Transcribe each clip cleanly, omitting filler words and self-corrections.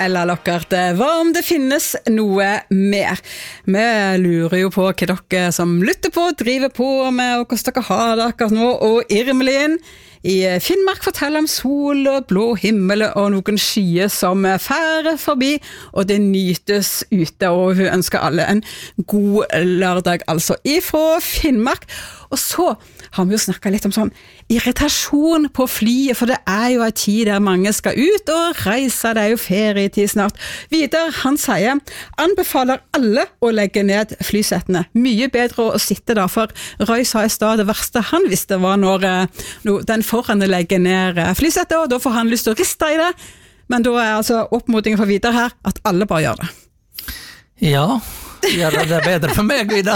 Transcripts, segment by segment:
Ella Lockart, hva om det finnes noe mer? Vi lurer jo på hva dere som lytter på, driver på med, og hvordan dere har det akkurat nå, og Irmelin i Finnmark forteller om sol og blå himmel og noen skyer som færer forbi, og det nytes ute, og hun ønsker alle en god lørdag, altså ifra Finnmark. Og så har vi jo snakket litt om sånn irritasjon på flyet, for det jo en tid der mange skal ut og reise, det jo ferietid snart. Vidar, han sier, anbefaler alle å legge ned flysettene. Mye bedre å sitte der, for Røy sa i sted det verste han visste var når den foran legger ned flysettet, og da får han lyst til å riste i det. Men da altså oppmodingen for Vidar her, at alle bare gjør det. Ja, det bedre for meg, Vidar.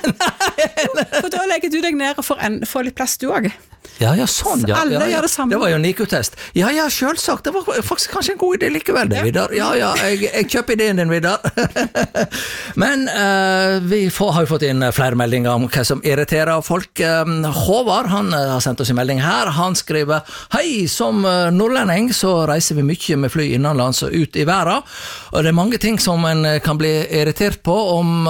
For da legger du deg ned og får litt plass du også. Ja, sånn, ja. Alle gjør det samme. Det var jo en IQ-test. Ja, selvsagt. Det var faktisk kanskje en god idé likevel, det, Vidar. Ja, jeg kjøper ideen din, Vidar. Men vi har jo fått inn flere meldinger om hva som irriterer folk. Håvard, han har sendt oss en melding her. Han skriver, hei, som nordlending så reiser vi mye med fly innenlands og ut i verden. Og det mange ting som en kan bli irritert på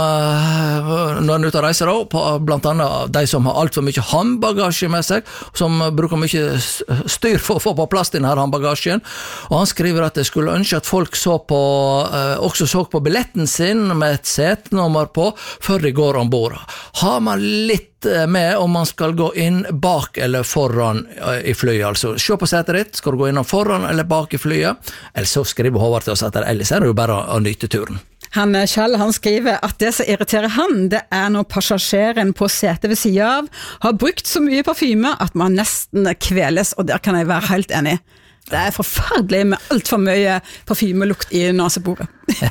når en er ute og reiser, blant annet de som har alt for mye håndbagasje med seg, som bruker mye styr for å få på plass denne håndbagasjen. Og han skriver at jeg skulle ønske at folk også så på billetten sin med et setnummer på før de går ombord. Har man litt med om man skal gå inn bak eller foran i flyet, altså. Se på setet ditt, skal du gå inn foran eller bak i flyet? Eller så skriver Håvard til oss at ellers det jo bare å nyte turen. Kjell, han skriver at det som irriterer han, det når passasjeren på setet ved siden av har brukt så mye parfyme at man nesten kveles, og der kan jeg være helt enig. Det forferdelig med alt for mye parfymelukt i naseboret.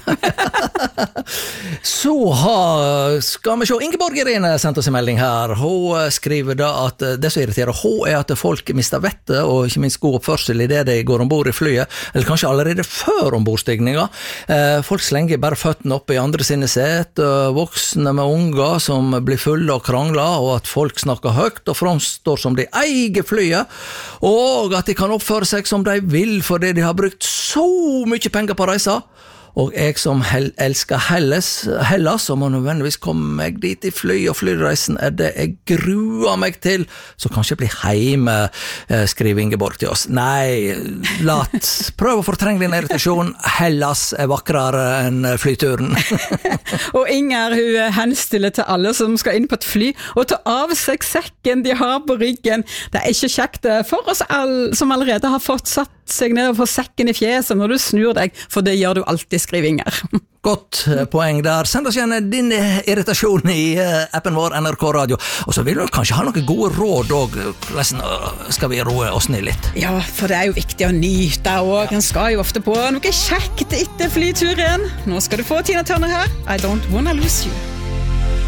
Så skal vi se, Ingeborg Irene sendt oss en melding her. Hun skriver da at det som irriterer hun at folk mister vettet og ikke minst god oppførsel i det de går ombord i flyet, eller kanskje allerede før ombordstigninga. Folk slenger bare føttene opp i andre sine set, voksne med unger som blir fulle og krangler, og at folk snakker høyt og framstår som de eier flyet, og at de kan oppføre seg som de vil fordi de har brukt så mye penger på reisa. Og jeg som elsker Hellas, og må nødvendigvis komme meg dit i fly, og flyreisen det jeg gruer meg til, så kanskje jeg blir hjemme, skriver Ingeborg til oss. Nei, prøv å fortrenge din irritasjon. Hellas vakrere enn flyturen. Og Inger, hun henstiller til alle som skal inn på et fly, og ta av seg sekken de har på ryggen. Det ikke kjekt for oss som allerede har fått satt seg ned og få sekken i fjeset når du snur deg, for det gjør du alltid, skrivinger. Godt poeng der. Send oss gjerne din irritasjon i appen vår NRK Radio. Og så vil du kanskje ha noen gode råd også. Hvordan skal vi roe oss ned litt? Ja, for det jo viktig å nyte også. En skal jo ofte på noe kjekt etter flyturen. Nå skal du få Tina Turner her. I don't wanna lose you.